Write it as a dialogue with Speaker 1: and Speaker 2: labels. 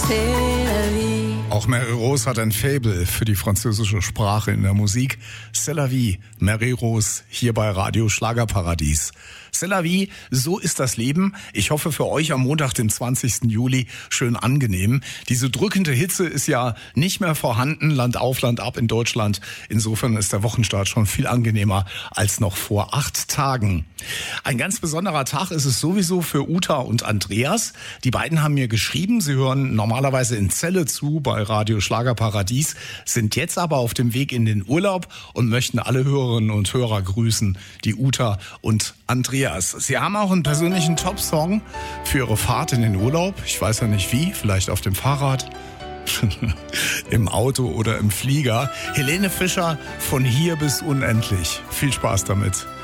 Speaker 1: c'est la vie.
Speaker 2: Auch Mary Rose hat ein Faible für die französische Sprache in der Musik. C'est la vie, Mary Rose, hier bei Radio Schlagerparadies. C'est la vie, so ist das Leben. Ich hoffe für euch am Montag, den 20. Juli, schön angenehm. Diese drückende Hitze ist ja nicht mehr vorhanden, Land auf, Land ab in Deutschland. Insofern ist der Wochenstart schon viel angenehmer als noch vor 8 Tagen. Ein ganz besonderer Tag ist es sowieso für Uta und Andreas. Die beiden haben mir geschrieben, sie hören normalerweise in Celle zu bei Radio Schlagerparadies, sind jetzt aber auf dem Weg in den Urlaub und möchten alle Hörerinnen und Hörer grüßen, die Uta und Andreas. Sie haben auch einen persönlichen Top-Song für ihre Fahrt in den Urlaub. Ich weiß ja nicht wie, vielleicht auf dem Fahrrad, im Auto oder im Flieger. Helene Fischer, von hier bis unendlich. Viel Spaß damit.